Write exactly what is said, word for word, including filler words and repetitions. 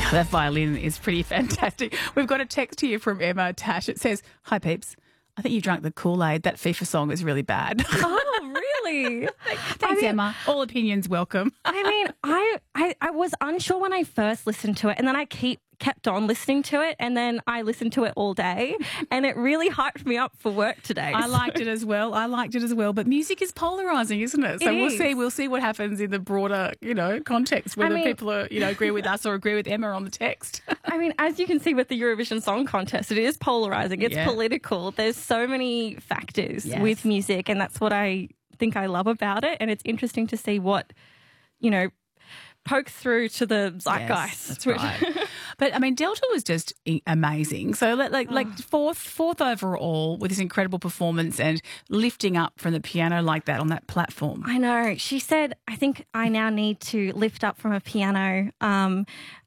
That violin is pretty fantastic. We've got a text here from Emma Tash. It says, "Hi, peeps. I think you drank the Kool-Aid. That FIFA song is really bad." Oh, really? Thanks, I mean, Emma. All opinions welcome. I mean, I, I I was unsure when I first listened to it, and then I keep kept on listening to it, and then I listened to it all day, and it really hyped me up for work today. I so- liked it as well. I liked it as well. But music is polarizing, isn't it? So It we'll is. see. We'll see what happens in the broader, you know, context. Whether mean- people are, you know, agree with us or agree with Emma on the text. I mean, as you can see with the Eurovision Song Contest, it is polarizing. It's Yeah. political. There's so many factors Yes. with music, and that's what I think I love about it. And it's interesting to see what, you know, pokes through to the zeitgeist. Yes, that's which- right. But I mean, Delta was just i- amazing. So like like, like fourth fourth overall with this incredible performance and lifting up from the piano like that on that platform. I know. She said, I think I now need to lift up from a piano. Um,